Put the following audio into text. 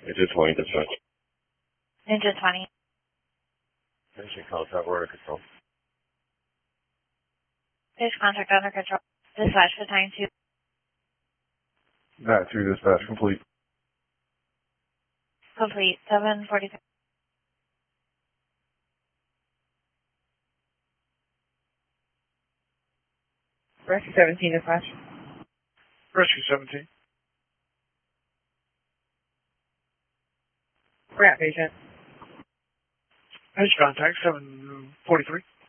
Ninja 20 dispatch. Ninja 20. Finishing contact, we're under control. Fish contact under control. Dispatch to time 2. That 2 dispatch complete. Complete. 7:43. Rescue 17 dispatch. Rescue 17. Rat patient. Edge contact 743.